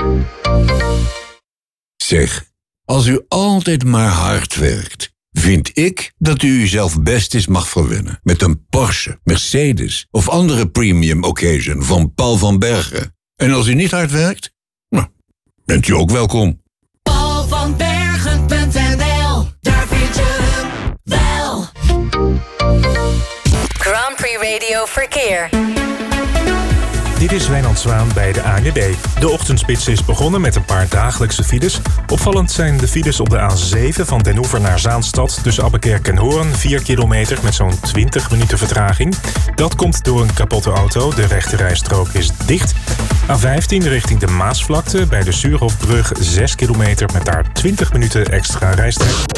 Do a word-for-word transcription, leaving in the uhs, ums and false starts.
Zeg, als u altijd maar hard werkt, vind ik dat u uzelf best eens mag verwennen met een Porsche, Mercedes of andere premium occasion van Paul van Bergen. En als u niet hard werkt, nou, bent u ook welkom. paul van bergen punt n l, daar vind je hem wel. Grand Prix Radio Verkeer. Dit is Wijnand Zwaan bij de A N W B. De ochtendspits is begonnen met een paar dagelijkse files. Opvallend zijn de files op de A zeven van Den Oever naar Zaanstad... tussen Abbekerk en Hoorn, vier kilometer met zo'n twintig minuten vertraging. Dat komt door een kapotte auto. De rechterrijstrook is dicht. A vijftien richting de Maasvlakte bij de Suurhofbrug, zes kilometer met daar twintig minuten extra reistijd.